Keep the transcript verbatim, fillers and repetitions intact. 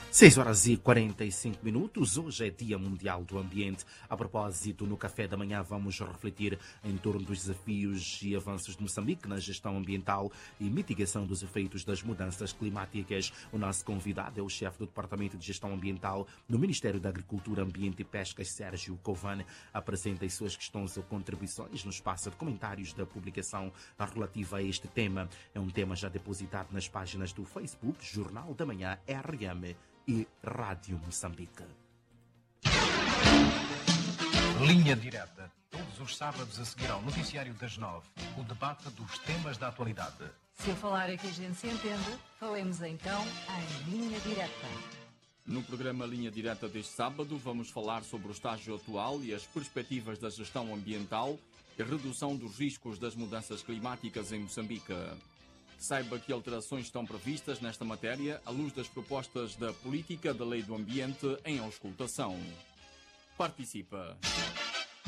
seis horas e quarenta e cinco minutos, hoje é Dia Mundial do Ambiente. A propósito, no café da manhã vamos refletir em torno dos desafios e avanços de Moçambique na gestão ambiental e mitigação dos efeitos das mudanças climáticas. O nosso convidado é o chefe do Departamento de Gestão Ambiental no Ministério da Agricultura, Ambiente e Pescas, Sérgio Covan. Apresenta as suas questões ou contribuições no espaço de comentários da publicação relativa a este tema. É um tema já depositado nas páginas do Facebook, Jornal da Manhã, R M e Rádio Moçambique. Linha Direta. Todos os sábados a seguir ao noticiário das nove. O debate dos temas da atualidade. Se eu falar é que a gente se entende, falemos então em Linha Direta. No programa Linha Direta deste sábado vamos falar sobre o estágio atual e as perspectivas da gestão ambiental e redução dos riscos das mudanças climáticas em Moçambique. Saiba que alterações estão previstas nesta matéria à luz das propostas da Política da Lei do Ambiente em auscultação. Participa!